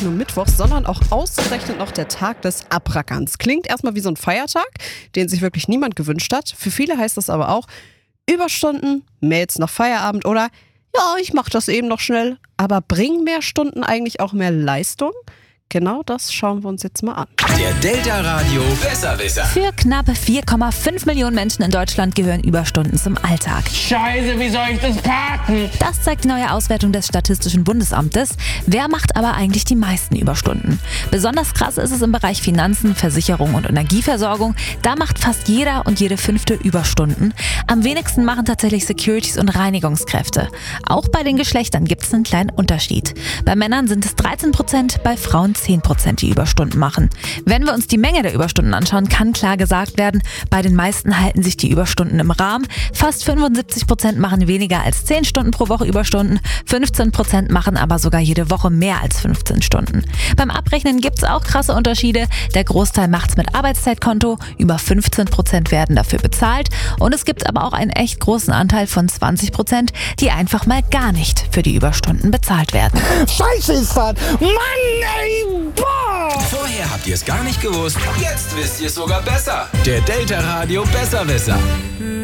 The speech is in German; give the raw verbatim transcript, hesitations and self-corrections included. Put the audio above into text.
nicht nur Mittwoch, sondern auch ausgerechnet noch der Tag des Abrackerns. Klingt erstmal wie so ein Feiertag, den sich wirklich niemand gewünscht hat. Für viele heißt das aber auch Überstunden, Mails nach Feierabend oder ja, ich mach das eben noch schnell. Aber bringen mehr Stunden eigentlich auch mehr Leistung? Genau das schauen wir uns jetzt mal an. Der Delta Radio Besserwisser. Für knapp vier Komma fünf Millionen Menschen in Deutschland gehören Überstunden zum Alltag. Scheiße, wie soll ich das parken? Das zeigt die neue Auswertung des Statistischen Bundesamtes. Wer macht aber eigentlich die meisten Überstunden? Besonders krass ist es im Bereich Finanzen, Versicherung und Energieversorgung. Da macht fast jeder und jede fünfte Überstunden. Am wenigsten machen tatsächlich Securities und Reinigungskräfte. Auch bei den Geschlechtern gibt es einen kleinen Unterschied. Bei Männern sind es dreizehn Prozent, bei Frauen zehn Prozent, die Überstunden machen. Wenn wir uns die Menge der Überstunden anschauen, kann klar gesagt werden, bei den meisten halten sich die Überstunden im Rahmen. Fast fünfundsiebzig Prozent machen weniger als zehn Stunden pro Woche Überstunden, fünfzehn Prozent machen aber sogar jede Woche mehr als fünfzehn Stunden. Beim Abrechnen gibt es auch krasse Unterschiede. Der Großteil macht es mit Arbeitszeitkonto, über fünfzehn Prozent werden dafür bezahlt und es gibt aber auch einen echt großen Anteil von zwanzig Prozent, die einfach mal gar nicht für die Überstunden bezahlt werden. Scheiße ist das! Mann, ey! Boah! Vorher habt ihr es gar nicht gewusst, jetzt wisst ihr es sogar besser. Der Delta Radio Besserwisser.